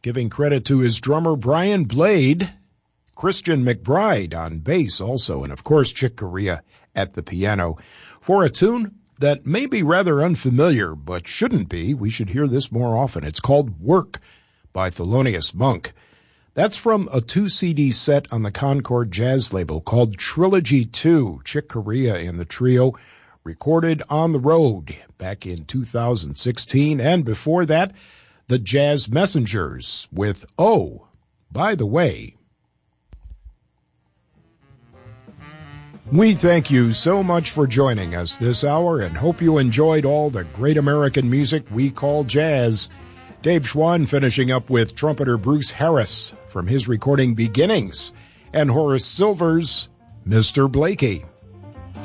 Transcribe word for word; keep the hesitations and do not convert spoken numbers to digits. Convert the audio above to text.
giving credit to his drummer Brian Blade, Christian McBride on bass also, and of course Chick Corea at the piano, for a tune that may be rather unfamiliar, but shouldn't be. We should hear this more often. It's called Work by Thelonious Monk. That's from a two-C D set on the Concord Jazz label called Trilogy two. Chick Corea and the trio recorded on the road back in two thousand sixteen. And before that, the Jazz Messengers with Oh, By the Way. We thank you so much for joining us this hour and hope you enjoyed all the great American music we call jazz. Dave Schwann finishing up with trumpeter Bruce Harris from his recording Beginnings, and Horace Silver's Mister Blakey.